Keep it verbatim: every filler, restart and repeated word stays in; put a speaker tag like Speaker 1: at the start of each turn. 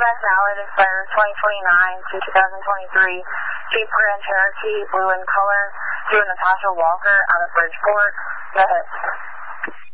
Speaker 1: Cadillac Mallard expires twenty twenty-nine to two thousand twenty-three. Jeep Grand Cherokee, blue in color, to Natasha Walker out of Bridgeport. Go ahead.